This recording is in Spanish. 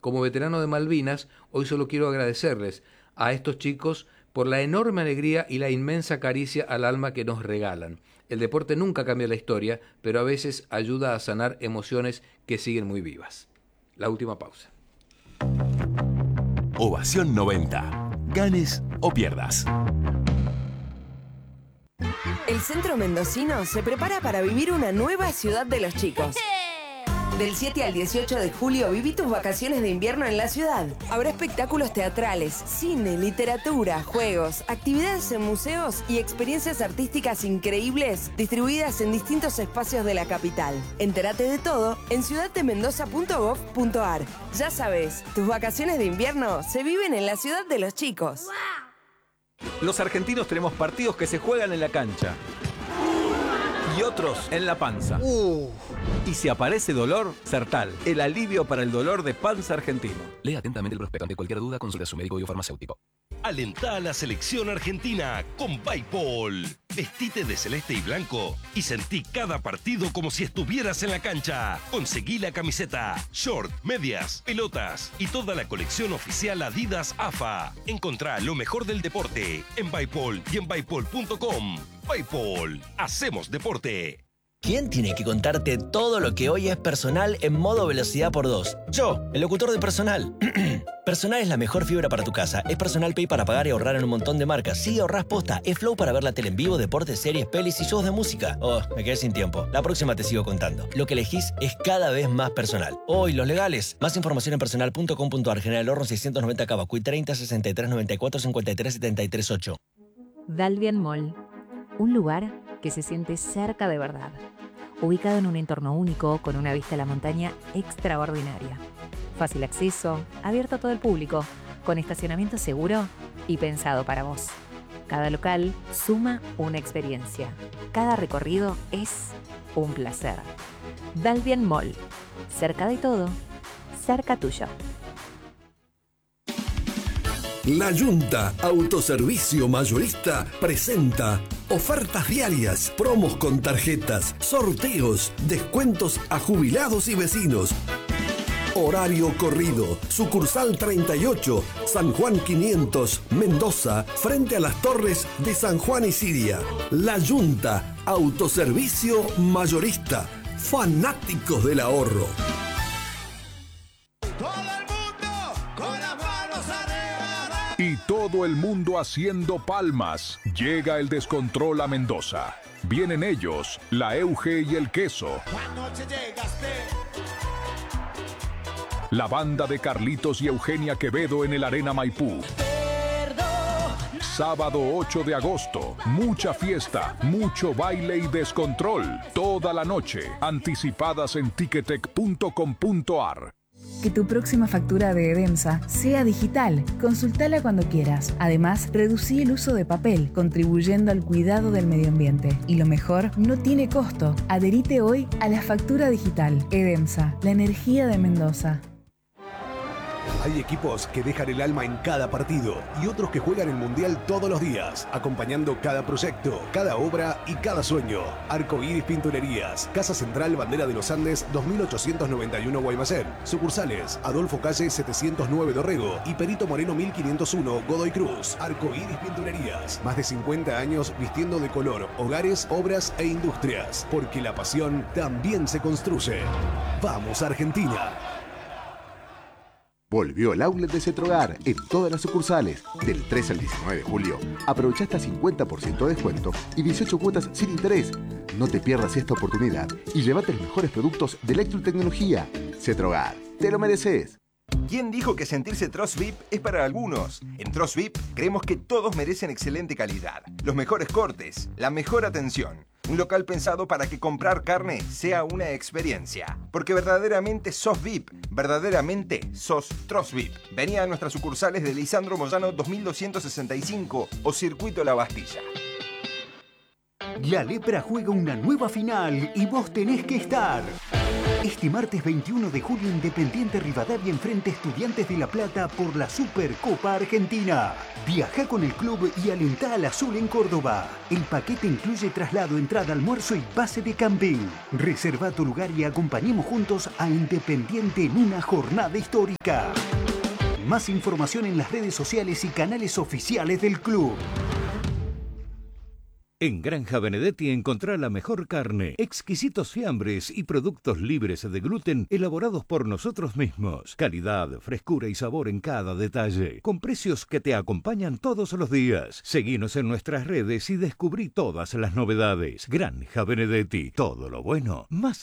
Como veterano de Malvinas, hoy solo quiero agradecerles a estos chicos por la enorme alegría y la inmensa caricia al alma que nos regalan. El deporte nunca cambia la historia, pero a veces ayuda a sanar emociones que siguen muy vivas. La última pausa. Ovación 90. Ganes o pierdas. El centro mendocino se prepara para vivir una nueva ciudad de los chicos. Del 7 al 18 de julio viví tus vacaciones de invierno en la ciudad. Habrá espectáculos teatrales, cine, literatura, juegos, actividades en museos y experiencias artísticas increíbles distribuidas en distintos espacios de la capital. Entérate de todo en ciudaddemendoza.gov.ar. Ya sabes, tus vacaciones de invierno se viven en la ciudad de los chicos. Los argentinos tenemos partidos que se juegan en la cancha y otros en la panza. Y si aparece dolor, Sertal, el alivio para el dolor de panza argentino. Lea atentamente el prospecto. Ante cualquier duda, consulte a su médico biofarmacéutico. Alentá a la selección argentina con Bipol. Vestite de celeste y blanco y sentí cada partido como si estuvieras en la cancha. Conseguí la camiseta, short, medias, pelotas y toda la colección oficial Adidas AFA. Encontrá lo mejor del deporte en Bipol y en bipol.com. Bipol, hacemos deporte. ¿Quién tiene que contarte todo lo que hoy es personal en modo velocidad por 2? Yo, el locutor de Personal. Personal es la mejor fibra para tu casa. Es Personal Pay para pagar y ahorrar en un montón de marcas. Sí, ahorrás posta. Es Flow para ver la tele en vivo, deportes, series, pelis y shows de música. Oh, me quedé sin tiempo. La próxima te sigo contando. Lo que elegís es cada vez más personal. Hoy, los legales. Más información en personal.com.ar. General Horno 690 Cavacuy 30 63 94 53 73 8. Dalvian Mall. Un lugar que se siente cerca de verdad. Ubicado en un entorno único, con una vista a la montaña extraordinaria. Fácil acceso, abierto a todo el público, con estacionamiento seguro y pensado para vos. Cada local suma una experiencia. Cada recorrido es un placer. Dalvian Mall. Cerca de todo, cerca tuyo. La Yunta Autoservicio Mayorista presenta ofertas diarias, promos con tarjetas, sorteos, descuentos a jubilados y vecinos. Horario corrido, sucursal 38, San Juan 500, Mendoza, frente a las torres de San Juan y Siria. La Yunta Autoservicio Mayorista, fanáticos del ahorro. Y todo el mundo haciendo palmas. Llega el descontrol a Mendoza. Vienen ellos, la Euge y el Queso. La banda de Carlitos y Eugenia Quevedo en el Arena Maipú. Sábado 8 de agosto, mucha fiesta, mucho baile y descontrol. Toda la noche, anticipadas en ticketek.com.ar. Que tu próxima factura de Edemsa sea digital. Consultala cuando quieras. Además, reducí el uso de papel, contribuyendo al cuidado del medio ambiente. Y lo mejor, no tiene costo. Adherite hoy a la factura digital. Edemsa, la energía de Mendoza. Hay equipos que dejan el alma en cada partido y otros que juegan el Mundial todos los días, acompañando cada proyecto, cada obra y cada sueño. Arcoíris Pinturerías, Casa Central Bandera de los Andes 2891 Guaymallén. Sucursales Adolfo Calle 709 Dorrego y Perito Moreno 1501 Godoy Cruz. Arcoíris Pinturerías, más de 50 años vistiendo de color hogares, obras e industrias, porque la pasión también se construye. ¡Vamos, Argentina! Volvió el outlet de Cetrogar en todas las sucursales. Del 3 al 19 de julio, aprovecha hasta 50% de descuento y 18 cuotas sin interés. No te pierdas esta oportunidad y llévate los mejores productos de electrotecnología. Cetrogar, te lo mereces. ¿Quién dijo que sentirse Trost VIP es para algunos? En Trost VIP creemos que todos merecen excelente calidad, los mejores cortes, la mejor atención. Un local pensado para que comprar carne sea una experiencia. Porque verdaderamente sos VIP, verdaderamente sos Trost VIP. Vení a nuestras sucursales de Lisandro Moyano 2265 o Circuito La Bastilla. La Lepra juega una nueva final y vos tenés que estar. Este martes 21 de julio, Independiente Rivadavia enfrenta a Estudiantes de La Plata por la Supercopa Argentina. Viaja con el club y alentá al azul en Córdoba. El paquete incluye traslado, entrada, almuerzo y base de camping. Reserva tu lugar y acompañemos juntos a Independiente en una jornada histórica. Más información en las redes sociales y canales oficiales del club. En Granja Benedetti encontrá la mejor carne, exquisitos fiambres y productos libres de gluten elaborados por nosotros mismos. Calidad, frescura y sabor en cada detalle, con precios que te acompañan todos los días. Seguinos en nuestras redes y descubrí todas las novedades. Granja Benedetti, todo lo bueno, más